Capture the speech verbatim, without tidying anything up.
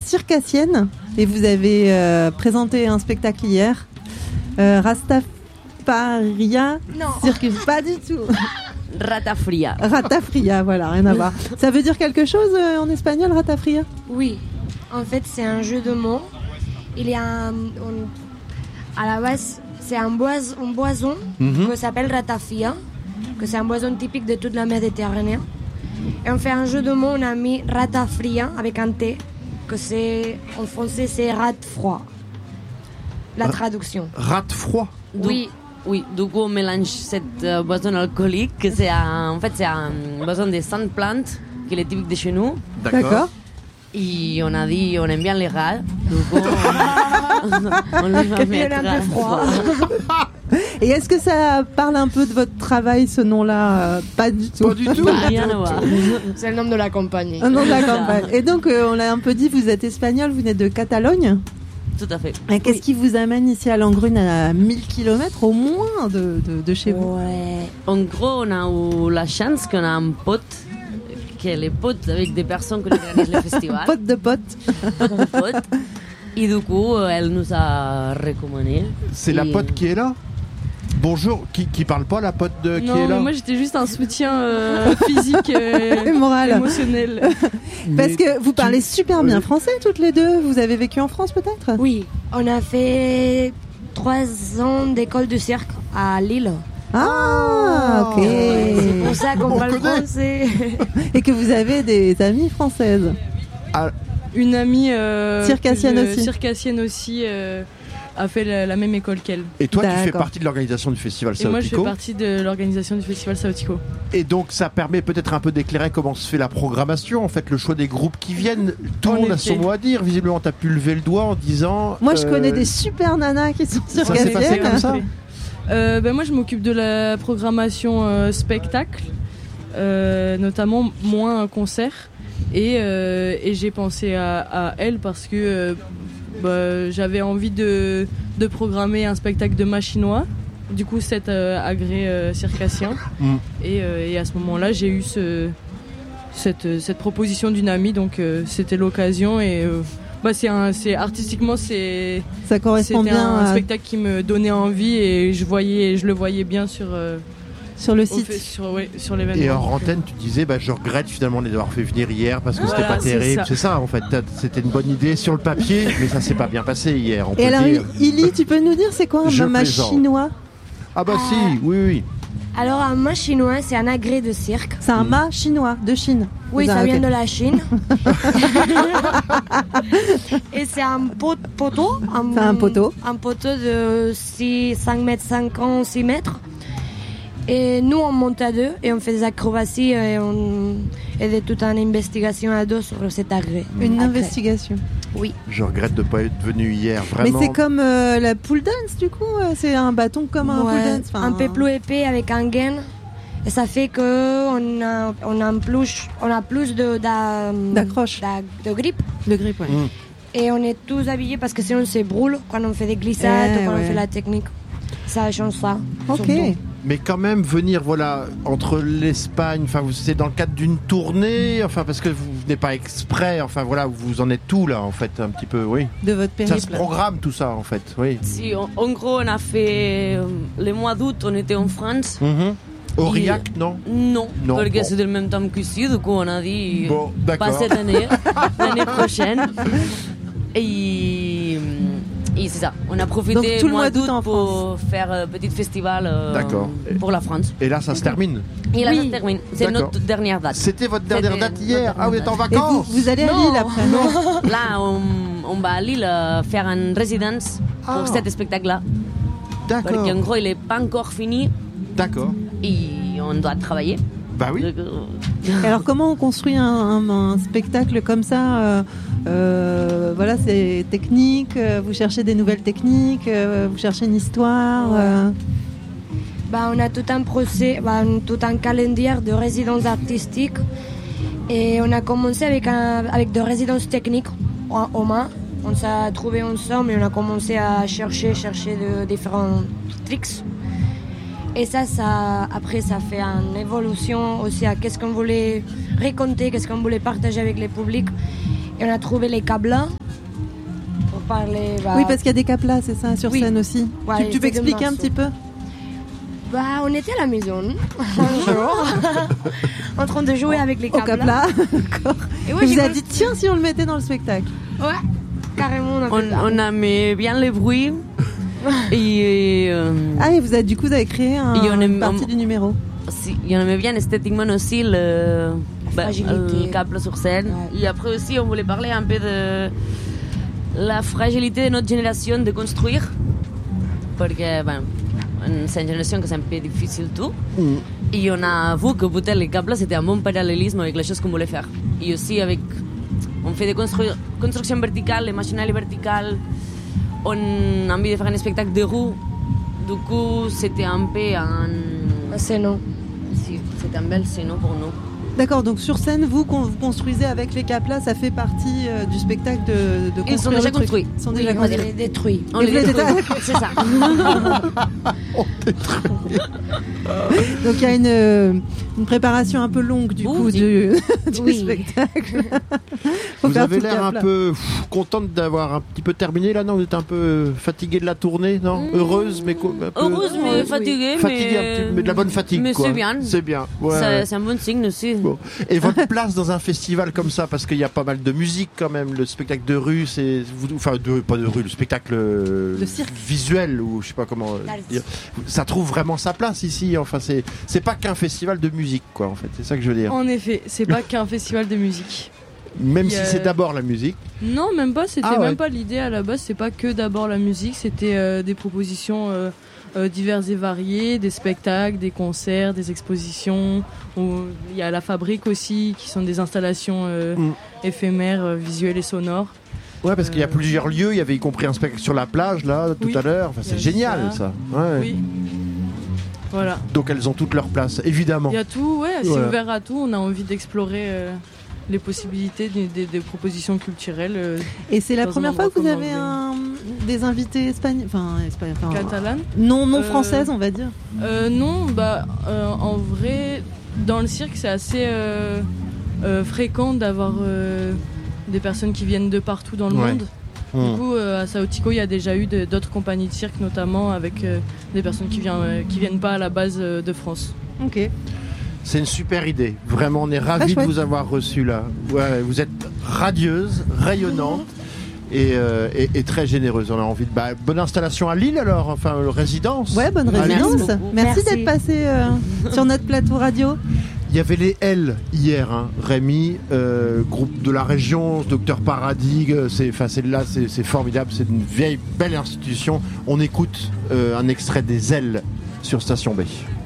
circassienne et vous avez euh, présenté un spectacle hier. Euh, Rastafaria Circus, pas du tout. Ratafria. Ratafria, voilà, rien à voir. Ça veut dire quelque chose euh, en espagnol, Ratafria? Oui, en fait c'est un jeu de mots. Il y a un, un, à la base c'est un, bois, un boisson mm-hmm. qui s'appelle Ratafia, que c'est un boisson typique de toute la Méditerranée. Et on fait un jeu de mots, on a mis Ratafria avec un T, que c'est en français c'est rat froid. La traduction. Rat froid. Oui. Oui, du coup on mélange cette euh, boisson alcoolique, que c'est un, en fait c'est un boisson de cent plantes, qui est typique de chez nous. D'accord. Et on a dit, on aime bien les rats, du coup on, on, on les va mettre un peu froid. Et est-ce que ça parle un peu de votre travail, ce nom-là? euh, Pas du tout. Pas du tout. Rien à voir. C'est le nom de la compagnie. Un nom de la campagne. Et donc euh, on l'a un peu dit, vous êtes espagnol, vous êtes de Catalogne. Tout à fait. Et qu'est-ce oui. qui vous amène ici à Langrune, à mille kilomètres au moins de, de, de chez vous? Ouais. En gros, on a eu la chance qu'on a un pote, qui est les potes avec des personnes qui organisent le festival. Pote de pote. Pote de pote. Et du coup, elle nous a recommandé. C'est et... la pote qui est là? Bonjour, qui, qui parle pas, la pote de, qui non, est là? Non, moi j'étais juste un soutien euh, physique euh, et moral, émotionnel. Parce que vous parlez super bien français toutes les deux. Vous avez vécu en France peut-être? Oui, on a fait trois ans d'école de cirque à Lille. Ah, ok. C'est pour ça qu'on parle français. Et que vous avez des amies françaises. Ah. Une amie euh, circassienne je, aussi. Circassienne aussi. Euh, a fait la, la même école qu'elle. Et toi, D'accord. tu fais partie de l'organisation du festival Saotico. Et moi, je fais partie de l'organisation du festival Saotico. Et donc, ça permet peut-être un peu d'éclairer comment se fait la programmation, en fait, le choix des groupes qui viennent. Tout le monde a son mot à dire. Visiblement, tu as pu lever le doigt en disant... Moi, je euh... connais des super nanas qui sont circassiennes. Ça s'est passé comme ça euh, ben, moi, je m'occupe de la programmation euh, spectacle, euh, notamment moins un concert. Et, euh, et j'ai pensé à, à elle parce que... Euh, Bah, j'avais envie de, de programmer un spectacle de machinois, du coup cet euh, agrès euh, circassien. Mm. Et, euh, et à ce moment-là, j'ai eu ce, cette, cette proposition d'une amie, donc euh, c'était l'occasion. Et euh, bah, c'est un, c'est, artistiquement, c'est, ça correspond c'était bien un à... spectacle qui me donnait envie et je, voyais, je le voyais bien sur... Euh, Sur le site. Fait, sur, ouais, sur l'événement. Et en antenne, tu disais, bah, je regrette finalement de les avoir fait venir hier parce que voilà, c'était pas terrible. C'est c'est ça. ça, en fait. C'était une bonne idée sur le papier, mais ça s'est pas bien passé hier. On Et peut alors, dire. Ili, tu peux nous dire c'est quoi un machinois? Ah bah ah. si, oui, oui. Alors, un machinois, c'est un agrès de cirque. C'est un mât chinois, de Chine. Oui, ça, ça vient okay. de la Chine. Et c'est un pot, poteau. Un, c'est un poteau. Un poteau de six, cinq mètres cinquante, six mètres. Et nous, on monte à deux et on fait des acrobaties et on et de toute une investigation à deux sur cet agrès. Une agrès. investigation. Oui. Je regrette de ne pas être venu hier, vraiment. Mais c'est comme euh, la pool dance, du coup. C'est un bâton comme un ouais, pool dance. Enfin, un peu plus épais avec un gain. Et ça fait qu'on a, on a plus, on a plus de, d'accroche, de grippe. De grippe, ouais. Mmh. Et on est tous habillés parce que sinon on se brûle quand on fait des glissades eh, ou quand ouais. on fait la technique. Ça change ça. Ok. Surtout. Mais quand même venir voilà entre l'Espagne, enfin c'est dans le cadre d'une tournée, enfin parce que vous venez pas exprès, enfin voilà vous en êtes tout là en fait un petit peu, oui. De votre périple. Ça se programme tout ça en fait, oui. Si, en, en gros on a fait euh, le mois d'août, on était en France. Mm-hmm. Aurillac, et... non Non, non parce que bon. c'est le même temps qu'ici, du coup on a dit bon, pas cette année, l'année prochaine. Et, et c'est ça, on a profité tout le mois mois d'août d'août pour faire un petit festival euh, pour la France. Et là ça se termine. Et là oui. ça se termine, c'est D'accord. notre dernière date. C'était votre dernière C'était date hier. Ah vous êtes en Et vacances. vous, vous allez à Lille après? Non. Là on, on va à Lille euh, faire une résidence ah. pour cet spectacle-là. D'accord. Parce qu'en gros il n'est pas encore fini. D'accord. Et on doit travailler. Bah oui. Et alors comment on construit un, un, un spectacle comme ça euh, euh, voilà, c'est technique, euh, vous cherchez des nouvelles techniques, euh, vous cherchez une histoire. Euh... Bah, on a tout un procès, bah, tout un calendrier de résidences artistiques et on a commencé avec, un, avec des résidences techniques aux mains. On s'est trouvé ensemble et on a commencé à chercher, chercher de différents tricks. Et ça, ça, après, ça fait une évolution aussi à qu'est-ce qu'on voulait raconter, qu'est-ce qu'on voulait partager avec le public. Et on a trouvé les câbles parler. Bah, Oui, parce qu'il y a des caplas, c'est ça, sur oui. scène aussi. Ouais, tu tu peux expliquer un petit peu? Bah, on était à la maison un jour, en train de jouer avec les Au caplas. capla, d'accord. Et ouais, Et j'ai vous avez cru- dit, tiens, si on le mettait dans le spectacle. Ouais, carrément, on a On, fait ça. on aimait bien les bruits. et euh, Ah, et vous avez, du coup, vous avez créé un, Et on aime- une partie on- du numéro. aussi, on aimait bien esthétiquement aussi le, bah, fragilité. le câble sur scène. Ouais. Et après aussi, on voulait parler un peu de la fragilité de notre génération de construire. Parce que ben, c'est une génération que c'est un peu difficile tout. Mm. Et on a vu que peut-être les câbles, c'était un bon parallélisme avec les choses qu'on voulait faire. Et aussi avec... On fait des constru- constructions verticales, les machinales verticales. On a envie de faire un spectacle de roues. Du coup, c'était un peu un... Ah, c'est non. Si, c'était un bel scénario pour nous. D'accord, donc sur scène, vous, con- vous construisez avec les caplas, ça fait partie euh, du spectacle de, de Ils sont construire déjà le truc. construits. Ils sont Oui, déjà on construits. les détruit. On Et les vous les détruit. détruit. C'est ça. Donc il y a une, euh, une préparation un peu longue du Oui, coup oui. du, du Oui. spectacle. Faut Vous faire avez tout le l'air un capla. peu pff, contente d'avoir un petit peu terminé là, non? Vous êtes un peu fatiguée de la tournée, non? Mmh. Heureuse, mais co- un peu... Heureuse, mais Oui. fatiguée. Fatiguée un mais... petit peu, mais de la bonne fatigue, Mais quoi. c'est bien. C'est bien. Ouais, Ça- ouais. C'est un bon signe aussi. Bon. Et votre place dans un festival comme ça, parce qu'il y a pas mal de musique quand même, le spectacle de rue, c'est, vous- enfin de, pas de rue, le spectacle euh, De cirque. visuel ou je sais pas comment euh, D'art. dire. Ça trouve vraiment sa place ici. Enfin, c'est, c'est pas qu'un festival de musique, quoi. En fait, c'est ça que je veux dire. En effet, c'est pas qu'un festival de musique. Même il y si a- c'est d'abord la musique. Non, même pas. C'était Ah ouais. même pas l'idée à la base. C'est pas que d'abord la musique. C'était euh, des propositions euh, euh, diverses et variées, des spectacles, des concerts, des expositions. Où il y a la fabrique aussi, qui sont des installations euh, Mm. éphémères, euh, visuelles et sonores. Ouais, parce qu'il y a Euh, plusieurs lieux. Il y avait y compris un spectacle sur la plage là tout Oui. à l'heure. Enfin, Il y c'est a génial ça. ça. Ouais. Oui. Voilà. Donc elles ont toutes leur place, évidemment. Il y a tout. Ouais, c'est Voilà. ouvert à tout. On a envie d'explorer euh, les possibilités des, des- des propositions culturelles euh, Et c'est la Dans un première fois que vous endroit avez comme un, des invités espagnols, enfin, espagnols, enfin, catalanes. non, non Euh, françaises, on va dire. Euh, non, bah euh, en vrai, dans le cirque, c'est assez euh, euh, fréquent d'avoir euh, des personnes qui viennent de partout dans le Ouais. monde. Mmh. Du coup, euh, à Sao Tico, il y a déjà eu de- d'autres compagnies de cirque, notamment avec euh, des personnes qui viennent, euh, qui viennent pas à la base euh, de France. Ok. C'est une super idée. Vraiment, on est ravis de chouette. vous avoir reçu là. Ouais, vous êtes radieuse, rayonnante et, euh, et- et très généreuse. On a envie de. Bah, bonne installation à Lille alors, enfin, euh, résidence. Ouais, bonne Ah, résidence. merci Merci, beaucoup. Merci. d'être passé euh, sur notre plateau radio. Il y avait les L hier, hein. Rémi, euh, groupe de la région, Docteur Paradis, euh, c'est, enfin, c'est là, c'est, c'est formidable, c'est une vieille belle institution. On écoute euh, un extrait des L sur Station B.